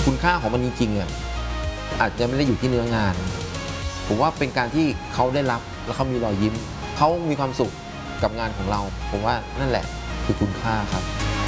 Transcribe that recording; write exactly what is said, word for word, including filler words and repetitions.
คุณค่าของมันจริงๆอ่ะอาจจะไม่ได้อยู่ที่เนื้องานผมว่าเป็นการที่เขาได้รับแล้วเขามีรอยยิ้มเขามีความสุขกับงานของเราผมว่านั่นแหละคือคุณค่าครับ